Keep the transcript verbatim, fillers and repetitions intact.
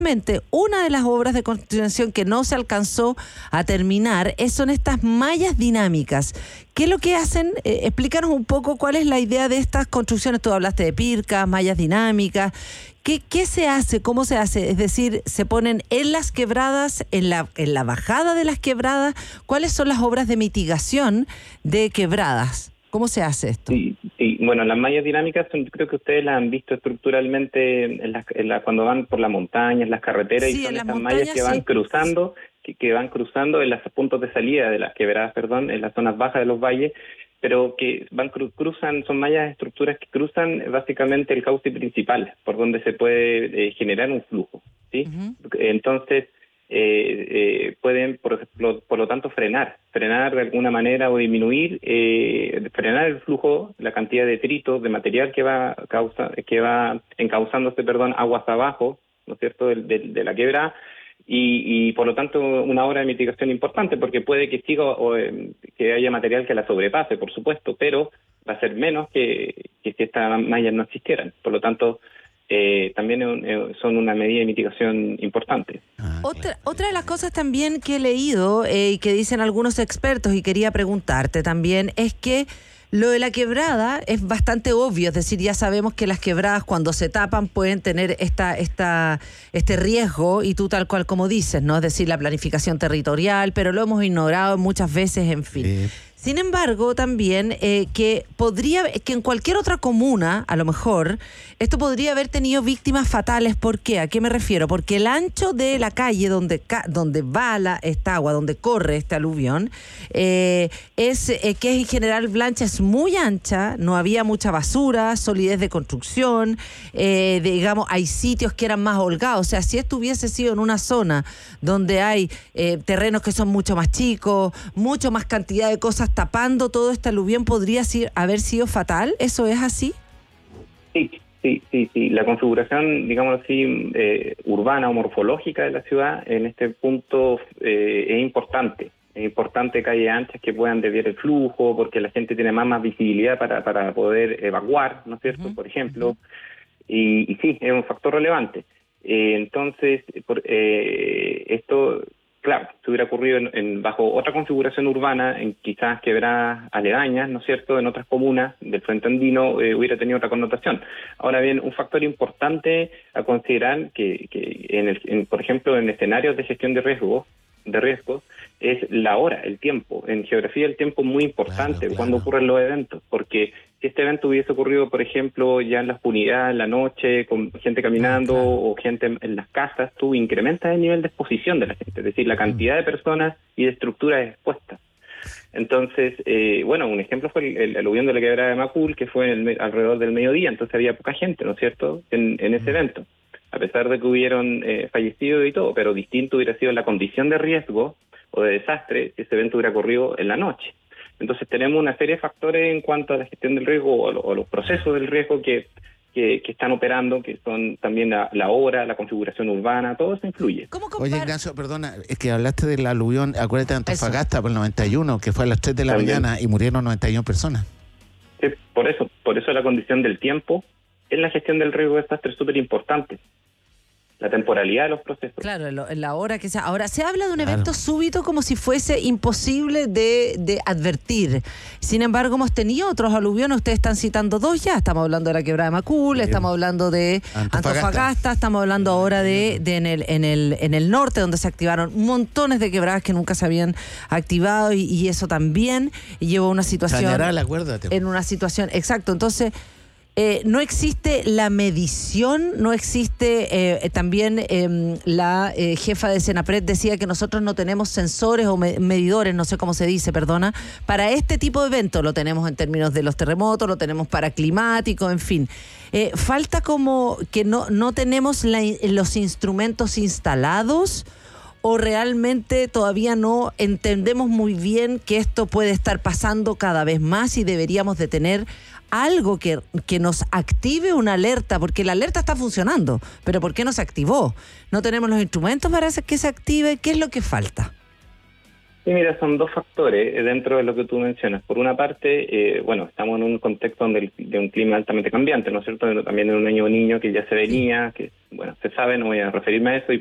Una de las obras de construcción que no se alcanzó a terminar es, son estas mallas dinámicas. ¿Qué es lo que hacen? Eh, explícanos un poco cuál es la idea de estas construcciones. Tú hablaste de pircas, mallas dinámicas. ¿Qué, qué se hace? ¿Cómo se hace? Es decir, ¿se ponen en las quebradas, en la, en la bajada de las quebradas? ¿Cuáles son las obras de mitigación de quebradas? ¿Cómo se hace esto? Sí, sí. Bueno, las mallas dinámicas son, creo que ustedes las han visto estructuralmente en la, en la, cuando van por las montañas, las carreteras, sí, y son estas mallas que van sí. cruzando, que, que van cruzando en los puntos de salida de las quebradas, perdón, en las zonas bajas de los valles, pero que van cru, cruzan, son mallas estructuras que cruzan básicamente el cauce principal, por donde se puede eh, generar un flujo, ¿sí? Uh-huh. Entonces, Eh, eh, pueden, por ejemplo, por lo tanto, frenar, frenar de alguna manera o disminuir, eh, frenar el flujo, la cantidad de detritos, de material que va causa, que va encauzándose, perdón, aguas abajo, ¿no es cierto?, de, de, de la quebrada, y, y por lo tanto una obra de mitigación importante, porque puede que siga o eh, que haya material que la sobrepase, por supuesto, pero va a ser menos que, que si estas mallas no existieran. Por lo tanto, Eh, también eh, son una medida de mitigación importante. Ah, otra, otra de las cosas también que he leído eh, y que dicen algunos expertos, y quería preguntarte también, es que lo de la quebrada es bastante obvio, es decir, ya sabemos que las quebradas cuando se tapan pueden tener esta, esta, este riesgo, y tú tal cual como dices, ¿no? Es decir, la planificación territorial, pero lo hemos ignorado muchas veces, en fin. Sí. Sin embargo, también eh, que podría, que en cualquier otra comuna, a lo mejor, esto podría haber tenido víctimas fatales. ¿Por qué? ¿A qué me refiero? Porque el ancho de la calle donde, donde va la, esta agua, donde corre este aluvión, eh, es eh, que en general Blancha es muy ancha, no había mucha basura, solidez de construcción, eh, digamos, hay sitios que eran más holgados. O sea, si esto hubiese sido en una zona donde hay eh, terrenos que son mucho más chicos, mucho más cantidad de cosas tapando todo este aluvión, ¿podría ser, haber sido fatal? ¿Eso es así? Sí, sí, sí, sí. La configuración, digamos así, eh, urbana o morfológica de la ciudad en este punto eh, es importante. Es importante calles anchas que puedan desviar el flujo, porque la gente tiene más, más visibilidad para, para poder evacuar, ¿no es cierto?, uh-huh. por ejemplo. Uh-huh. Y, y sí, es un factor relevante. Eh, entonces, por, eh, esto... Claro, se hubiera ocurrido en, en, bajo otra configuración urbana, en quizás quebradas aledañas, ¿no es cierto?, en otras comunas del Frente Andino, eh, hubiera tenido otra connotación. Ahora bien, un factor importante a considerar que, que en el, en, por ejemplo, en escenarios de gestión de riesgo, de riesgos, es la hora, el tiempo. En geografía el tiempo es muy importante, claro, claro. cuando ocurren los eventos, porque si este evento hubiese ocurrido, por ejemplo, ya en la oscuridad, en la noche, con gente caminando, claro, claro. o gente en las casas, tú incrementas el nivel de exposición de la gente, es decir, la cantidad de personas y de estructuras expuestas. Entonces, eh, bueno, un ejemplo fue el, el aluvión de la quebrada de Macul, que fue en el, alrededor del mediodía, entonces había poca gente, ¿no es cierto?, en, en ese evento, a pesar de que hubieron eh, fallecidos y todo, pero distinto hubiera sido la condición de riesgo o de desastre si ese evento hubiera ocurrido en la noche. Entonces tenemos una serie de factores en cuanto a la gestión del riesgo o, lo, o los procesos del riesgo que, que, que están operando, que son también la, la hora, la configuración urbana, todo eso influye. Oye, Ignacio, perdona, es que hablaste del aluvión, acuérdate de Antofagasta eso. Por el noventa y uno, que fue a las tres de la también. mañana y murieron noventa y una personas. Sí, por eso, por eso la condición del tiempo en la gestión del riesgo de desastre es súper importante. La temporalidad de los procesos. Claro, en la hora que sea. Ahora, se habla de un claro. evento súbito como si fuese imposible de, de advertir. Sin embargo, hemos tenido otros aluviones. Ustedes están citando dos ya. Estamos hablando de la quebrada de Macul, sí. estamos hablando de Antofagasta, Antofagasta estamos hablando ahora de, de en, el, en, el, en el norte, donde se activaron montones de quebradas que nunca se habían activado, y, y eso también llevó a una situación... Chañaral, acuérdate. En una situación, exacto. Entonces... Eh, no existe la medición, no existe eh, también eh, la eh, jefa de Senapred decía que nosotros no tenemos sensores o me- medidores, no sé cómo se dice, perdona, para este tipo de eventos. Lo tenemos en términos de los terremotos, lo tenemos para climático, en fin. Eh, falta como que no, no tenemos la, los instrumentos instalados, o realmente todavía no entendemos muy bien que esto puede estar pasando cada vez más y deberíamos de tener algo que, que nos active una alerta, porque la alerta está funcionando, pero ¿por qué no se activó? ¿No tenemos los instrumentos para que se active? ¿Qué es lo que falta? Sí, mira, son dos factores eh, dentro de lo que tú mencionas. Por una parte, eh, bueno, estamos en un contexto donde el, de un clima altamente cambiante, ¿no es cierto? También en un año niño que ya se venía, que, bueno, se sabe, no voy a referirme a eso, y